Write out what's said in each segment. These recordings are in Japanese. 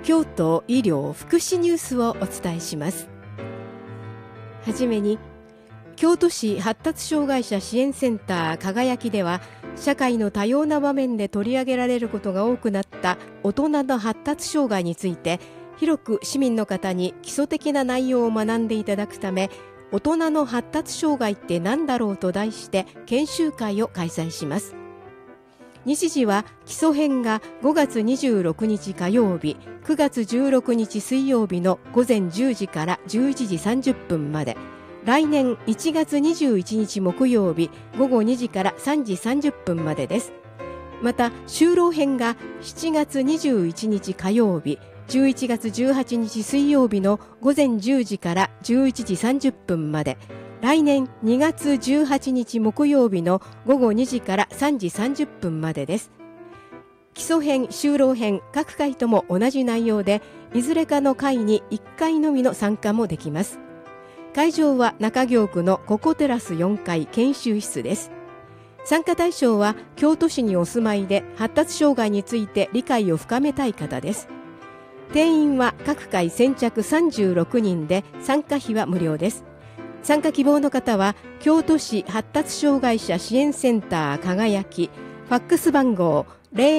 京都医療福祉ニュースをお伝えします。はじめに、京都市発達障害者支援センター輝きでは、社会の多様な場面で取り上げられることが多くなった大人の発達障害について、広く市民の方に基礎的な内容を学んでいただくため、大人の発達障害って何だろうと題して研修会を開催します。日時は基礎編が5月26日火曜日、9月16日水曜日の午前10時から11時30分まで、来年1月21日木曜日午後2時から3時30分までです。また就労編が7月21日火曜日、11月18日水曜日の午前10時から11時30分まで、来年2月18日木曜日の午後2時から3時30分までです。基礎編、就労編各回とも同じ内容で、いずれかの回に1回のみの参加もできます。会場は中京区のココテラス4階研修室です。参加対象は京都市にお住まいで発達障害について理解を深めたい方です。定員は各回先着36人で、参加費は無料です。参加希望の方は京都市発達障害者支援センター輝き、ファックス番号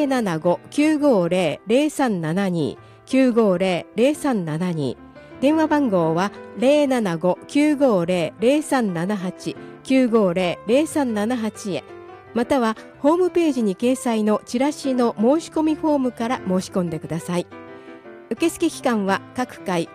075-950-0372 950-0372、電話番号は 075-950-0378 950-0378 へ、またはホームページに掲載のチラシの申し込みフォームから申し込んでください。受付期間は各回